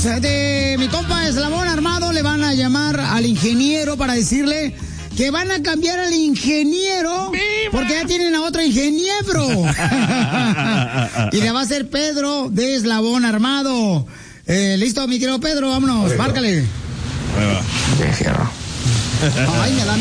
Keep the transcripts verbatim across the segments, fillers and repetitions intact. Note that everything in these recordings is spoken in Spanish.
amigos de mi compa Eslabón Armado le van a llamar al ingeniero para decirle que van a cambiar al ingeniero porque ya tienen a otro ingeniero. Y le va a ser Pedro de Eslabón Armado. Eh, ¿Listo, mi querido Pedro? Vámonos, Oiga. Márcale. De fierro. Ay, me da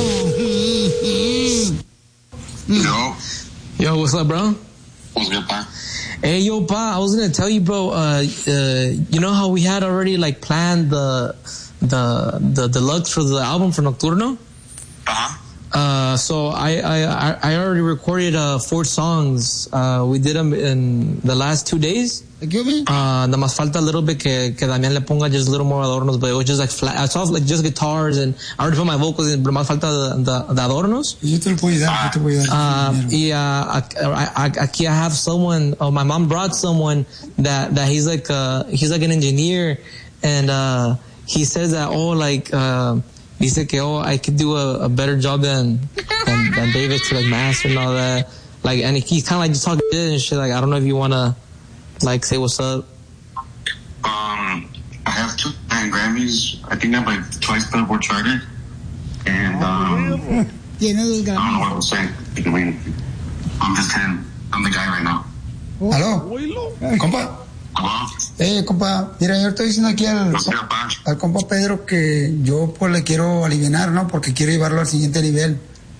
miedo. Yo. Yo, what's up, bro? What's good, pa? Hey, yo, pa, I was gonna tell you, bro, uh, uh, you know how we had already, like, planned the, the, the deluxe for the album for Nocturno? Uh-huh. Uh, so I, I, I already recorded, uh, four songs. Uh, we did them in the last two days. Excuse me? Uh, nada más falta a little bit que, que Damián le ponga just a little more adornos, but it was just like flat, I saw like just guitars and I already put my vocals in, pero más falta de, de, de adornos. Yo te lo puedo dar, yo te voy a dar. Uh, y, uh, aquí I have someone, oh, my mom brought someone that, that he's like, uh, he's like an engineer and, uh, he says that, oh, like, uh, dice que, oh, I could do a, a better job than, than, than David to like master and all that. Like, and he's kind of like just talking shit and shit. Like, I don't know if you want to, like, say what's up. Um, I have two nine Grammys. I think I'm like twice Billboard charted. And, um, Tiene dos I don't know what I was saying. I mean, I'm just him. I'm the guy right now. ¿Aló? Eh, compa. Hello? Eh, compa, mira, yo estoy diciendo aquí al, What's up, pa? al compa Pedro que yo pues le quiero alivianar, ¿no? Porque quiero llevarlo al siguiente nivel.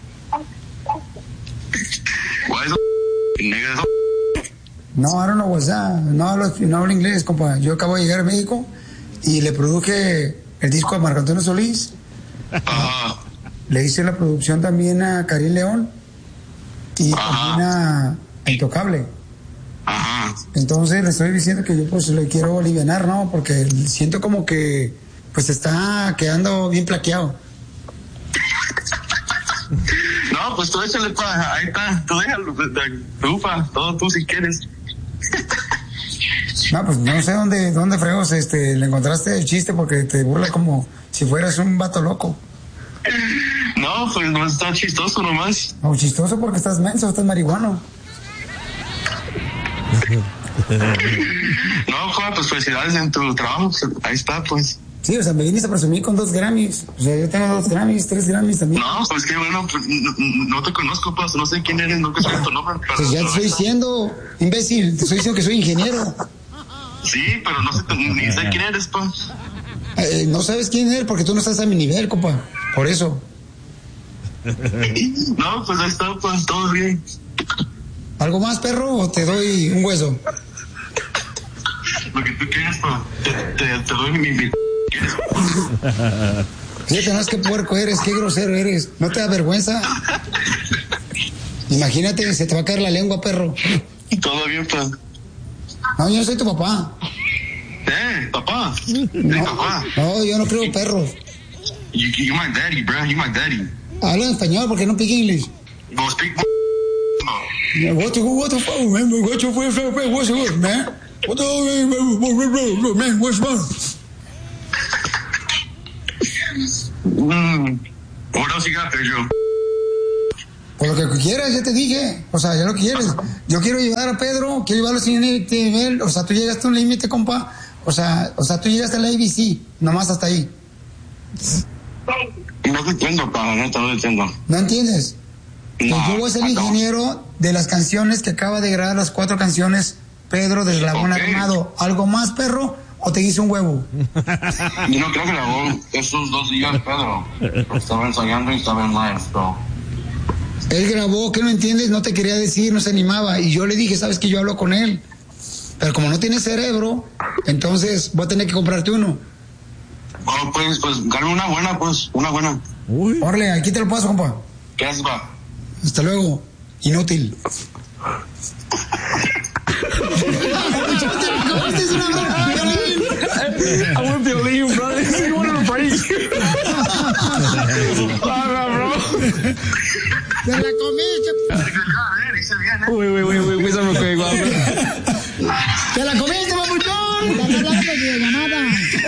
Why is it nigga? No, I don't know what's that. No hablo, no hablo inglés, compa. Yo acabo de llegar a México y le produje el disco a Marco Antonio Solís. Uh-huh. Le hice la producción también a Karim León y uh-huh. también a Intocable. Ajá. Entonces le estoy diciendo que yo pues le quiero alivianar, ¿no? Porque siento como que pues está quedando bien plaqueado. No, pues tú échale, pa. Ahí está. Tú déjalo. Tú, pa. Todo tú si quieres. No, pues no sé dónde, dónde fregos este, le encontraste el chiste porque te burla como si fueras un vato loco. No, pues no está chistoso nomás. No, chistoso porque estás menso, estás marihuano. No, Juan, pues felicidades en tu trabajo. Ahí está, pues. Sí, o sea, me viniste a presumir con dos Grammys. O sea, yo tengo dos Grammys, tres Grammys también. No, pues qué bueno, pues, no, no te conozco, pues, no sé quién eres, no sé tu nombre. Pero Pues ya te estoy diciendo, imbécil, te estoy diciendo que soy ingeniero. Sí, pero no sé, ni sé quién eres, pues. Eh, no sabes quién eres porque tú no estás a mi nivel, compa. Por eso. No, pues ahí está, pues, todo bien. ¿Algo más, perro, o te doy un hueso? Lo que tú quieras, pues, te, te, te doy mi... mi... Fíjate, no es que puerco eres, qué grosero eres. ¿No te da vergüenza? Imagínate, se te va a caer la lengua, perro. Todo bien, pues. No, yo no soy tu papá. Eh, papá. No, hey, papá. no, yo no creo perros. You, you my daddy, bro. You my daddy. Habla en español porque no pique inglés. Go speak... What the, what the fuck, man? What the fuck, what's up, man? What the, man, what's wrong? Mm. What else you got there, Joe? Por lo que quieras, ya te dije. O sea, ya lo quieres. Yo quiero llevar a Pedro, quiero llevarlo sin nivel. O sea, tú llegaste a un límite, compa. O sea, o sea, tú llegaste a la A B C, nomás hasta ahí. No te entiendo, pa, no te entiendo. ¿No entiendes? Que No, yo voy a ser el ingeniero de las canciones que acaba de grabar, las cuatro canciones, Pedro de Eslabón Okay. Armado. ¿Algo más, perro? ¿O te hice un huevo? Yo no creo que grabó esos dos días, Pedro. Estaba ensayando y estaba en live, so. Él grabó, ¿qué no entiendes? No te quería decir, no se animaba. Y yo le dije, ¿sabes que yo hablo con él? Pero como no tiene cerebro, entonces voy a tener que comprarte uno. Oh, pues, pues, gana una buena, pues, una buena. Uy. Órale, aquí te lo paso, compa. ¿Qué haces, va? Hasta luego, inútil. I want to believe, bro. You want to break. ¡Te la comiste! Wait, wait, wait, wait, wait, something quick, bro. ¡Te la comiste, papuchón! ¡Estás hablando de llamada!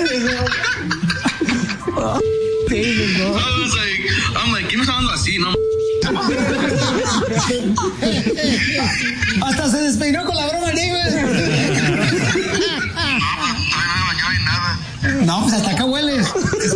I was like, I'm like, ¿quién me está hablando así, no? Hasta se despeinó con la broma, digo. No, no me bañó ni nada. No, pues hasta acá hueles.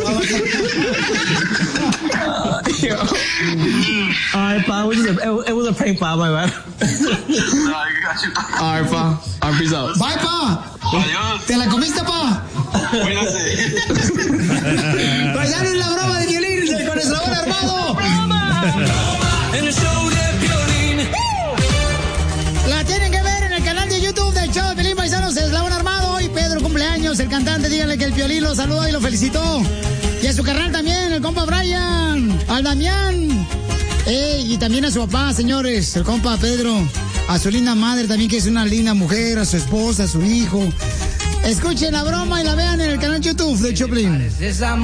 Alright, pa, we just, it, it was a prank, pa, my bad. Alright, pa. Alright, peace out. Bye, pa. Adiós. ¿Te la comiste, pa? Cuídate. Pues ya no es la broma de Piolín con el sabor armado. En el show de Piolín. La tienen que ver en el canal de YouTube del show de Piolín, paisanos, Eslabón Armado. Y Pedro cumpleaños, el cantante, díganle que el Piolín lo saludó y lo felicitó. Y a su carnal también, el compa Brian, al Damián. Eh, y también a su papá, señores, el compa Pedro. A su linda madre también, que es una linda mujer, a su esposa, a su hijo. Escuchen la broma y la vean en el canal YouTube de Choplin.